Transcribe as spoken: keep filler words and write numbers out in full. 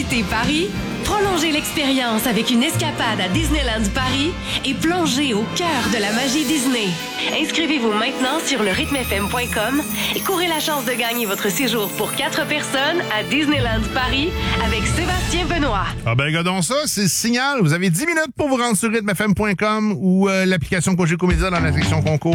Visitez Paris, prolongez l'expérience avec une escapade à Disneyland Paris et plongez au cœur de la magie Disney. Inscrivez-vous maintenant sur le rythme f m point com et courez la chance de gagner votre séjour pour quatre personnes à Disneyland Paris avec Sébastien Benoît. Ah ben regardons ça, c'est Signal. Vous avez dix minutes pour vous rendre sur rythme f m point com ou euh, l'application Cogeco Média dans la section concours.